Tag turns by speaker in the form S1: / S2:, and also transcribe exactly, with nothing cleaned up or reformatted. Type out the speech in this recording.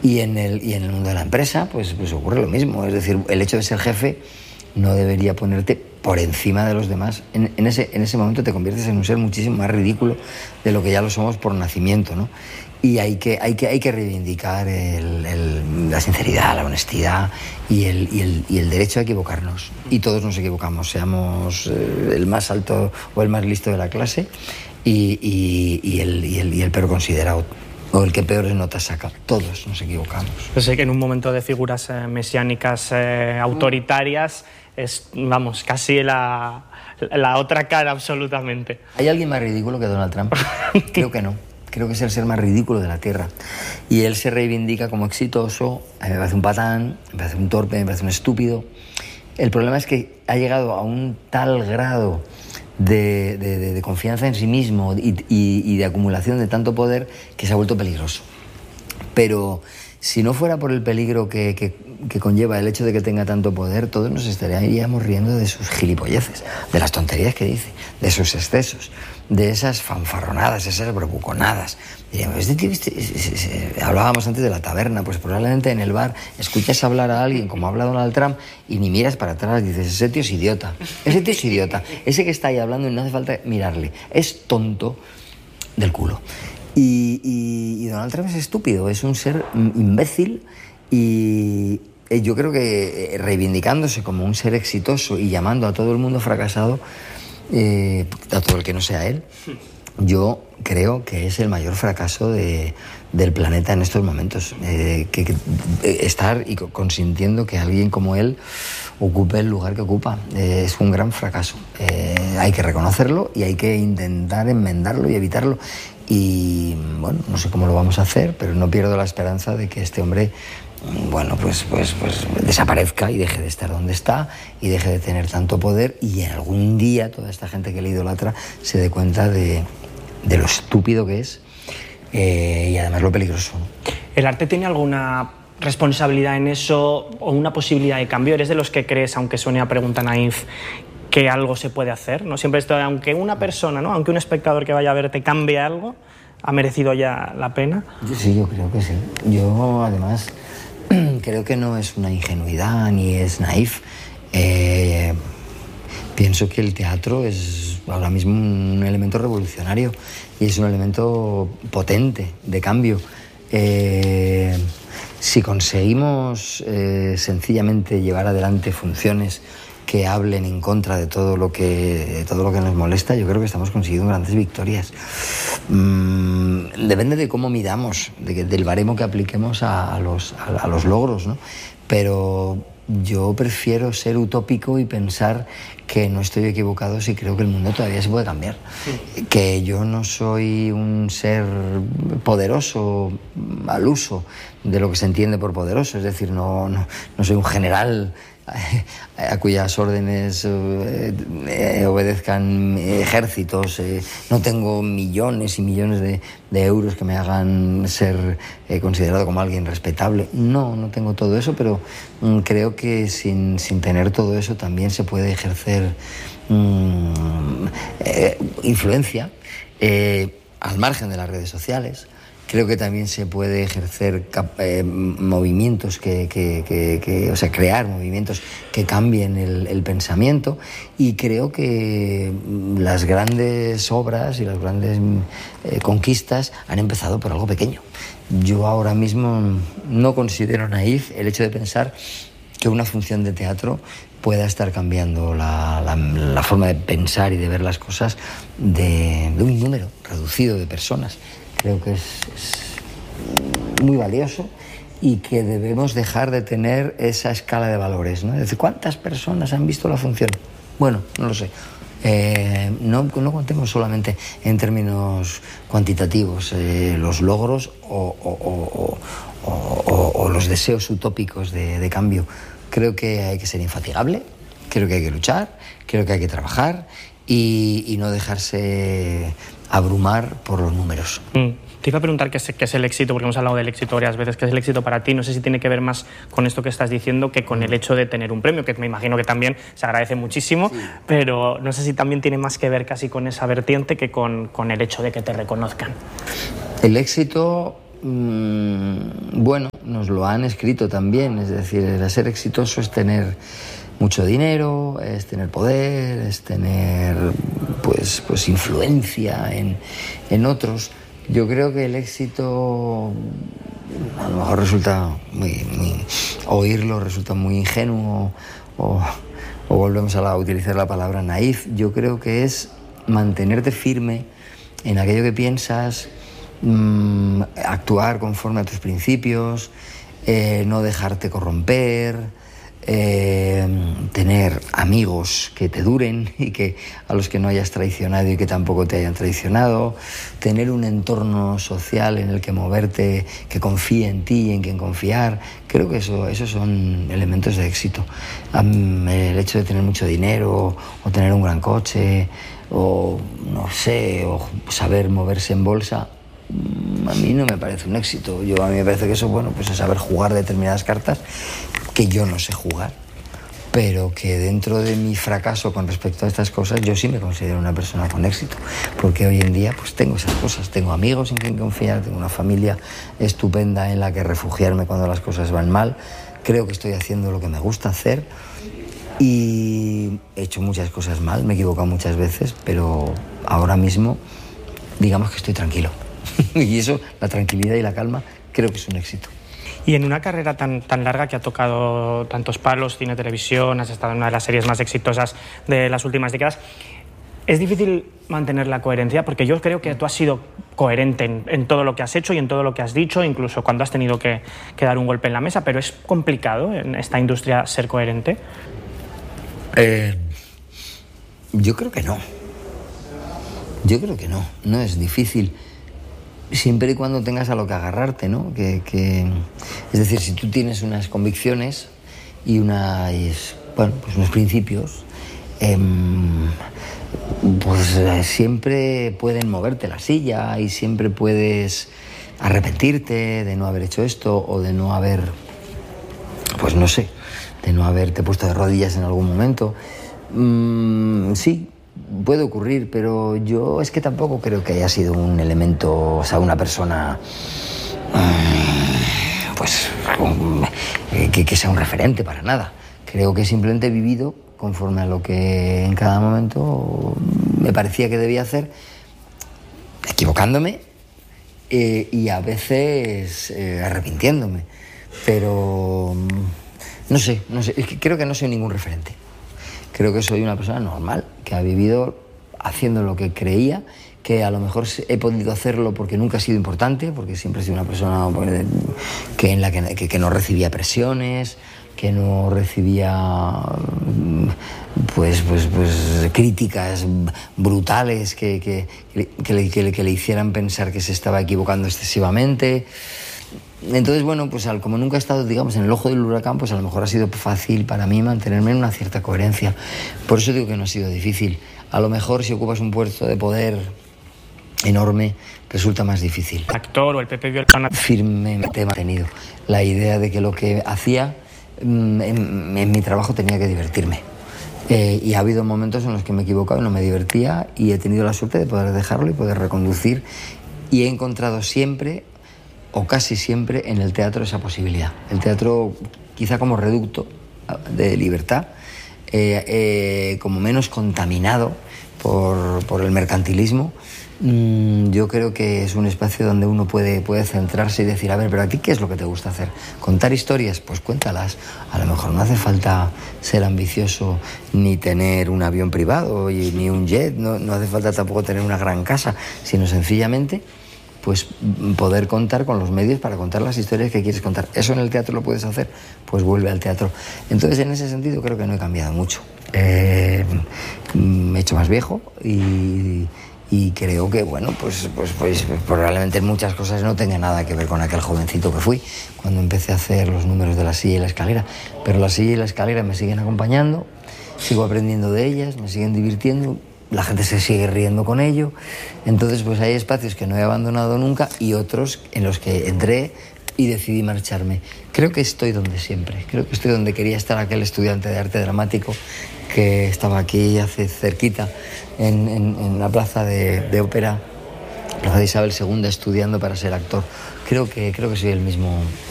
S1: Y en el, y en el mundo de la empresa, pues, pues ocurre lo mismo. Es decir, el hecho de ser jefe no debería ponerte por encima de los demás. En, en, ese, en ese momento te conviertes en un ser muchísimo más ridículo de lo que ya lo somos por nacimiento, ¿no? Y hay que, hay que, hay que reivindicar el, el, la sinceridad, la honestidad y el, y, el, y el derecho a equivocarnos. Y todos nos equivocamos, seamos eh, el más alto o el más listo de la clase y, y, y, el, y, el, y el peor considerado, o el que peores notas saca. Todos nos equivocamos.
S2: Yo sé que en un momento de figuras eh, mesiánicas eh, autoritarias es, vamos, casi la, la otra cara absolutamente.
S1: ¿Hay alguien más ridículo que Donald Trump? Creo que no. Creo que es el ser más ridículo de la Tierra. Y él se reivindica como exitoso. A mí me parece un patán, me parece un torpe, me parece un estúpido. El problema es que ha llegado a un tal grado de, de, de, de confianza en sí mismo y, y, y de acumulación de tanto poder que se ha vuelto peligroso. Pero si no fuera por el peligro que, que, que conlleva el hecho de que tenga tanto poder, todos nos estaríamos riendo de sus gilipolleces, de las tonterías que dice, de sus excesos, de esas fanfarronadas, esas bravuconadas. Diríamos, este tío, este, este, este, hablábamos antes de la taberna, pues probablemente en el bar escuchas hablar a alguien como habla Donald Trump y ni miras para atrás y dices, ese tío es idiota, ese tío es idiota, ese que está ahí hablando y no hace falta mirarle, es tonto del culo. Y, y, y Donald Trump es estúpido, es un ser imbécil y yo creo que reivindicándose como un ser exitoso y llamando a todo el mundo fracasado, eh, a todo el que no sea él, yo creo que es el mayor fracaso de, del planeta en estos momentos. Eh, que, que estar y consintiendo que alguien como él ocupe el lugar que ocupa eh, es un gran fracaso. Eh, hay que reconocerlo y hay que intentar enmendarlo y evitarlo. Y bueno, no sé cómo lo vamos a hacer, pero no pierdo la esperanza de que este hombre, bueno, pues, pues, pues desaparezca y deje de estar donde está y deje de tener tanto poder y en algún día toda esta gente que le idolatra se dé cuenta de, de lo estúpido que es eh, y además lo peligroso, ¿no?
S2: ¿El arte tiene alguna responsabilidad en eso o una posibilidad de cambio? ¿Eres de los que crees, aunque suene a pregunta naif, que algo se puede hacer, ¿no? Siempre esto, aunque una persona, ¿no? Aunque un espectador que vaya a verte cambie algo, ¿ha merecido ya la pena?
S1: Yo sí, yo creo que sí. Yo, además, creo que no es una ingenuidad ni es naif. Eh, pienso que el teatro es ahora mismo un elemento revolucionario y es un elemento potente de cambio. Eh, si conseguimos eh, sencillamente llevar adelante funciones que hablen en contra de todo lo que, de todo lo que nos molesta, yo creo que estamos consiguiendo grandes victorias. Mm, depende de cómo midamos, de que, del baremo que apliquemos a, a, los, a, a los logros, ¿no? Pero yo prefiero ser utópico y pensar que no estoy equivocado si creo que el mundo todavía se puede cambiar. Sí. Que yo no soy un ser poderoso al uso de lo que se entiende por poderoso, es decir, no, no, no soy un general a cuyas órdenes eh, eh, obedezcan ejércitos, eh, no tengo millones y millones de, de euros que me hagan ser eh, considerado como alguien respetable. No, no tengo todo eso, pero mm, creo que sin, sin tener todo eso también se puede ejercer mm, eh, influencia eh, al margen de las redes sociales. Creo que también se puede ejercer eh, movimientos que, que, que, que, o sea, crear movimientos que cambien el, el pensamiento, y creo que las grandes obras y las grandes eh, conquistas han empezado por algo pequeño. Yo ahora mismo no considero naif el hecho de pensar que una función de teatro pueda estar cambiando la, la, la forma de pensar y de ver las cosas de, de un número reducido de personas. Creo que es, es muy valioso y que debemos dejar de tener esa escala de valores, ¿no? Es decir, ¿cuántas personas han visto la función? Bueno, no lo sé. Eh, no, no contemos solamente en términos cuantitativos eh, los logros o, o, o, o, o, o los deseos utópicos de, de cambio. Creo que hay que ser infatigable, creo que hay que luchar, creo que hay que trabajar y, y no dejarse abrumar por los números.
S2: Mm. Te iba a preguntar qué es, qué es el éxito, porque hemos hablado del éxito varias veces. ¿Qué es el éxito para ti? No sé si tiene que ver más con esto que estás diciendo que con el hecho de tener un premio, que me imagino que también se agradece muchísimo, sí. Pero no sé si también tiene más que ver casi con esa vertiente que con, con el hecho de que te reconozcan.
S1: El éxito mmm, bueno, nos lo han escrito también, es decir, el ser exitoso es tener mucho dinero, es tener poder, es tener pues, pues influencia en, en otros. Yo creo que el éxito a lo mejor resulta muy, muy oírlo resulta muy ingenuo o, o volvemos a, la, a utilizar la palabra naif. Yo creo que es mantenerte firme en aquello que piensas, mmm, actuar conforme a tus principios, eh, no dejarte corromper, eh, tener amigos que te duren y que a los que no hayas traicionado y que tampoco te hayan traicionado, tener un entorno social en el que moverte, que confíe en ti y en quien confiar. Creo que eso, esos son elementos de éxito. Um, el hecho de tener mucho dinero o tener un gran coche o no sé, o saber moverse en bolsa, a mí no me parece un éxito. Yo, a mí me parece que eso, bueno, pues es saber jugar determinadas cartas que yo no sé jugar, pero que dentro de mi fracaso con respecto a estas cosas yo sí me considero una persona con éxito, porque hoy en día pues tengo esas cosas, tengo amigos en quien confiar, tengo una familia estupenda en la que refugiarme cuando las cosas van mal, creo que estoy haciendo lo que me gusta hacer y he hecho muchas cosas mal, me he equivocado muchas veces, pero ahora mismo digamos que estoy tranquilo y eso, la tranquilidad y la calma, creo que es un éxito.
S2: Y en una carrera tan, tan larga que ha tocado tantos palos, cine, televisión, has estado en una de las series más exitosas de las últimas décadas, ¿es difícil mantener la coherencia? Porque yo creo que tú has sido coherente en, en todo lo que has hecho y en todo lo que has dicho, incluso cuando has tenido que, que dar un golpe en la mesa, pero ¿es complicado en esta industria ser coherente?
S1: Eh, yo creo que no. Yo creo que no, no es difícil. Siempre y cuando tengas a lo que agarrarte, ¿no? Que, que, es decir, si tú tienes unas convicciones y, una, y bueno, pues unos principios, eh, pues eh, siempre pueden moverte la silla y siempre puedes arrepentirte de no haber hecho esto o de no haber, pues no sé, de no haberte puesto de rodillas en algún momento. Mm, sí. Puede ocurrir, pero yo es que tampoco creo que haya sido un elemento, o sea, una persona pues que, que sea un referente para nada. Creo que simplemente he vivido conforme a lo que en cada momento me parecía que debía hacer, equivocándome eh, y a veces eh, arrepintiéndome, pero no sé, no sé, es que creo que no soy ningún referente. Creo que soy una persona normal, que ha vivido haciendo lo que creía, que a lo mejor he podido hacerlo porque nunca he sido importante, porque siempre he sido una persona que, en la que, que, que no recibía presiones, que no recibía pues, pues, pues, críticas brutales que, que, que, le, que, le, que le hicieran pensar que se estaba equivocando excesivamente. Entonces, bueno, pues al, como nunca he estado, digamos, en el ojo del huracán, pues a lo mejor ha sido fácil para mí mantenerme en una cierta coherencia. Por eso digo que no ha sido difícil. A lo mejor si ocupas un puesto de poder enorme, resulta más difícil.
S2: Actor o el Pepe Viola.
S1: Firmemente he mantenido la idea de que lo que hacía en, en mi trabajo tenía que divertirme. Eh, y ha habido momentos en los que me he equivocado y no me divertía y he tenido la suerte de poder dejarlo y poder reconducir. Y he encontrado siempre, o casi siempre, en el teatro esa posibilidad. El teatro quizá como reducto de libertad, eh, eh, como menos contaminado por, por el mercantilismo. Mm, yo creo que es un espacio donde uno puede, puede centrarse y decir, a ver, pero ¿a ti qué es lo que te gusta hacer? ¿Contar historias? Pues cuéntalas. A lo mejor no hace falta ser ambicioso ni tener un avión privado y, ni un jet, no, no hace falta tampoco tener una gran casa, sino sencillamente pues poder contar con los medios para contar las historias que quieres contar. ¿Eso en el teatro lo puedes hacer? Pues vuelve al teatro. Entonces, en ese sentido, creo que no he cambiado mucho. Eh, me he hecho más viejo y, y creo que, bueno, pues, pues, pues probablemente muchas cosas no tengan nada que ver con aquel jovencito que fui cuando empecé a hacer los números de la silla y la escalera. Pero la silla y la escalera me siguen acompañando, sigo aprendiendo de ellas, me siguen divirtiendo. La gente se sigue riendo con ello. Entonces, pues hay espacios que no he abandonado nunca y otros en los que entré y decidí marcharme. Creo que estoy donde siempre. Creo que estoy donde quería estar aquel estudiante de arte dramático que estaba aquí hace cerquita, en, en, en la plaza de, de ópera, plaza de Isabel segunda, estudiando para ser actor. Creo creo que, creo que soy el mismo